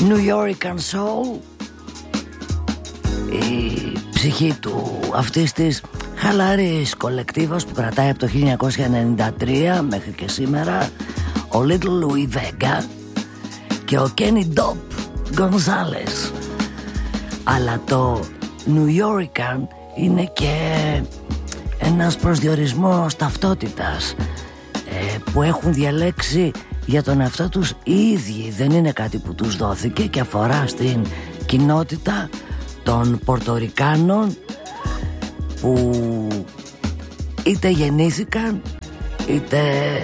Nuyorican Soul, η ψυχή του αυτής της χαλαρής κολεκτίβας που κρατάει από το 1993 μέχρι και σήμερα, ο Little Louis Vega και ο Kenny Dope Gonzalez. Αλλά το Nuyorican είναι και ένας προσδιορισμός ταυτότητας που έχουν διαλέξει για τον εαυτό τους οι ίδιοι. Δεν είναι κάτι που τους δόθηκε και αφορά στην κοινότητα των Πορτορικάνων που είτε γεννήθηκαν είτε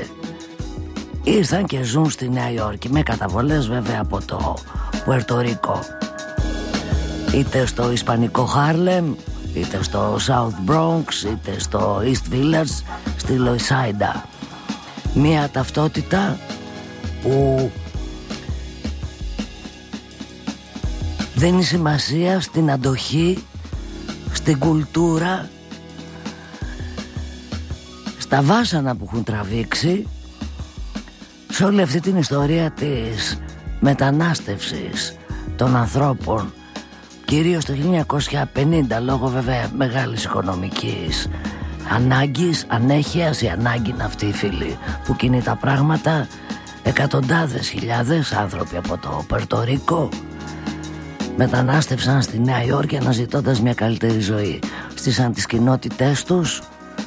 ήρθαν και ζουν στη Νέα Υόρκη, με καταβολές βέβαια από το Πουερτορίκο, είτε στο Ισπανικό Χάρλεμ, είτε στο South Bronx, είτε στο East Village, στη Λοϊσάιντα. Μια ταυτότητα που δίνει σημασία στην αντοχή, στην κουλτούρα, στα βάσανα που έχουν τραβήξει, σε όλη αυτή την ιστορία της μετανάστευσης των ανθρώπων, κυρίως το 1950, λόγω βέβαια μεγάλης οικονομικής ανάγκης, ανέχειας. Η ανάγκη είναι αυτή, φίλοι, που κινεί τα πράγματα. Εκατοντάδες χιλιάδες άνθρωποι από το Πουερτορίκο μετανάστευσαν στη Νέα Υόρκη αναζητώντας μια καλύτερη ζωή. Στήσαν τις κοινότητές τους,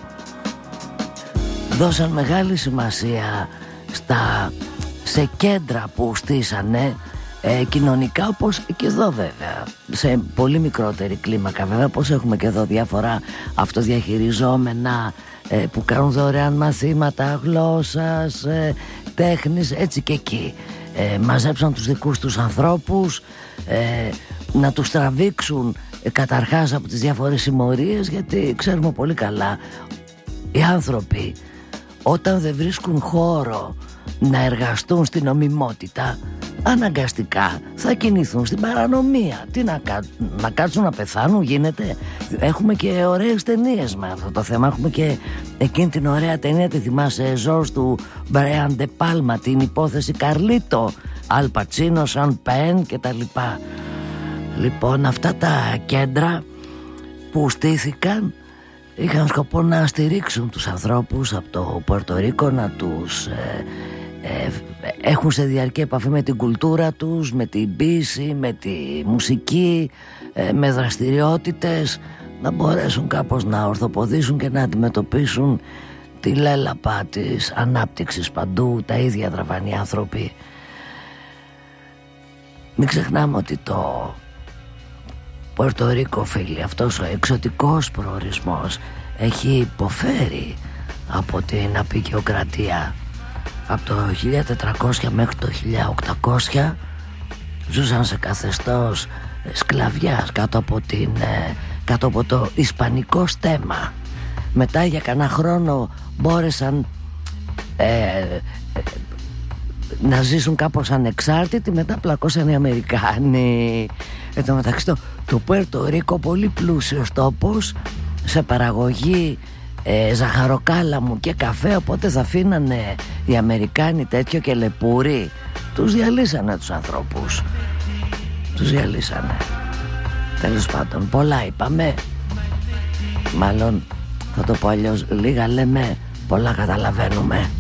δώσαν μεγάλη σημασία σε κέντρα που στήσανε κοινωνικά, όπως και εδώ βέβαια, σε πολύ μικρότερη κλίμακα βέβαια, όπως έχουμε και εδώ διάφορα αυτοδιαχειριζόμενα που κάνουν δωρεάν μαθήματα γλώσσας, τέχνης, έτσι και εκεί μαζέψαν τους δικούς τους ανθρώπους να τους τραβήξουν καταρχάς από τις διάφορες συμμορίες, γιατί ξέρουμε πολύ καλά οι άνθρωποι όταν δεν βρίσκουν χώρο να εργαστούν στην νομιμότητα, αναγκαστικά θα κινηθούν στην παρανομία. Τι να κάτσουν να πεθάνουν, γίνεται. Έχουμε και ωραίες ταινίες με αυτό το θέμα. Έχουμε και εκείνη την ωραία ταινία, τη θυμάσαι, Ζορς του Μπρέαν Ντε Πάλμα, την υπόθεση Καρλίτο, Αλ Πατσίνο, Σαν Πεν και τα λοιπά. Λοιπόν, αυτά τα κέντρα που στήθηκαν είχαν σκοπό να στηρίξουν τους ανθρώπους από το Πουερτορίκο, να τους έχουν σε διαρκή επαφή με την κουλτούρα τους, με την ποίηση, με τη μουσική, με δραστηριότητες, να μπορέσουν κάπως να ορθοποδήσουν και να αντιμετωπίσουν τη λέλαπα της ανάπτυξης παντού, τα ίδια δραβανοί άνθρωποι. Μην ξεχνάμε ότι το Πουερτορίκο, φίλοι, αυτός ο εξωτικός προορισμός έχει υποφέρει από την αποικιοκρατία. Από το 1400 μέχρι το 1800 ζούσαν σε καθεστώς σκλαβιάς κάτω από το ισπανικό στέμμα. Μετά για κανένα χρόνο μπόρεσαν να ζήσουν κάπως ανεξάρτητοι, μετά πλακώσαν οι Αμερικάνοι. Εν τω μεταξύ το Πουερτορίκο, πολύ πλούσιος τόπος σε παραγωγή ζαχαροκάλαμου και καφέ, οπότε θα αφήνανε οι Αμερικάνοι τέτοιο και λεπούρι. Τους διαλύσανε τους ανθρώπους, τους διαλύσανε. Τέλος πάντων, πολλά είπαμε, μάλλον θα το πω αλλιώς, λίγα λέμε, πολλά καταλαβαίνουμε.